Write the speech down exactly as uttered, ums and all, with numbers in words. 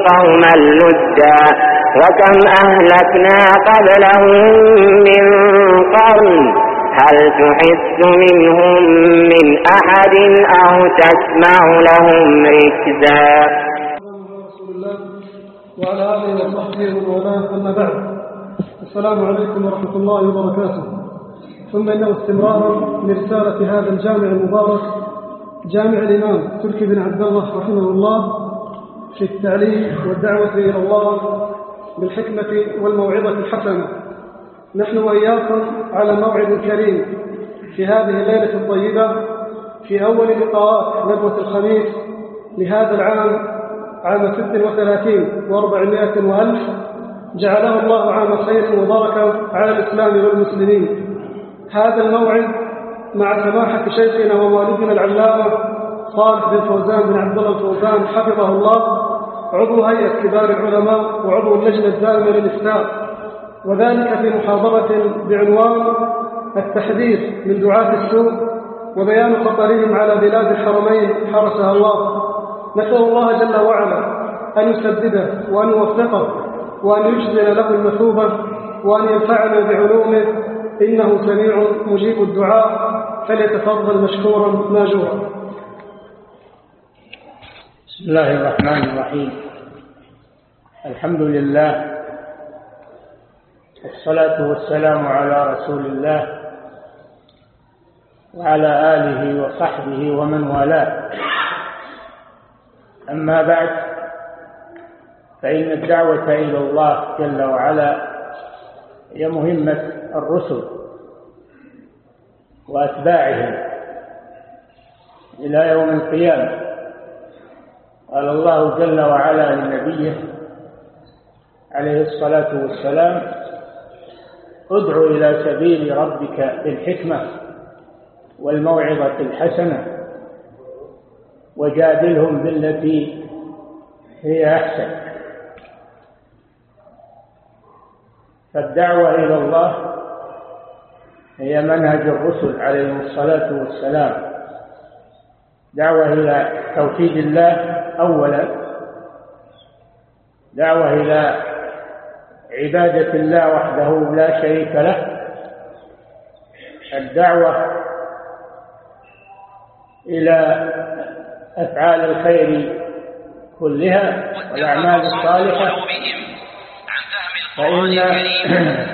قوما لدا وكم أهلكنا قبلهم من قرن هل تحس منهم من أحد أو تسمع لهم ركزا. رسول الله وعلى آله وصحبه ومن والاه، أما بعد. السلام عليكم ورحمة الله وبركاته. ثم إنه استمرارا لرسالة هذا الجامع المبارك، جامع الإمام تركي بن عبد الله رحمه الله، في التعليم والدعوة إلى الله بالحكمة والموعظة الحسنة. نحن وإياكم على موعد كريم في هذه الليلة الطيبة، في أول لقاءات ندوة الخميس لهذا العام، عام ست وثلاثين وأربعمائة وألف، جعله الله عام خير وبركة على الإسلام والمسلمين. هذا الموعد مع سماحة شيخنا ووالدنا العلامة صالح بن فوزان بن عبد الله الفوزان حفظه الله، عضو هيئة كبار العلماء وعضو اللجنة الدائمة للإفتاء، وذلك في محاضرة بعنوان التحذير من دعاة السوء وبيان خطرهم على بلاد الحرمين حرسها الله. نسأل الله جل وعلا أن يسدده وأن يوفقه وأن يجزل له المثوبة وأن ينفعنا بعلومه، إنه سميع مجيب الدعاء، فليتفضل مشكورا ماجورا. بسم الله الرحمن الرحيم. الحمد لله والصلاة والسلام على رسول الله وعلى آله وصحبه ومن والاه. أما بعد، فإن الدعوة إلى الله جل وعلا هي مهمة الرسل وأتباعهم إلى يوم القيامة. قال الله جل وعلا لنبيه عليه الصلاة والسلام: ادع إلى سبيل ربك بالحكمة والموعظة الحسنة وجادلهم بالتي هي أحسن. فالدعوة إلى الله هي منهج الرسل عليهم الصلاة والسلام، دعوة إلى توحيد الله أولا، دعوة إلى عبادة الله وحده لا شريك له، الدعوة إلى أفعال الخير كلها والأعمال الصالحة، فإن